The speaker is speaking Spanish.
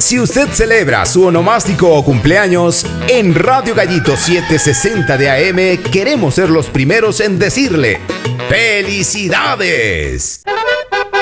Si usted celebra su onomástico o cumpleaños, en Radio Gallito 760 de AM queremos ser los primeros en decirle ¡felicidades!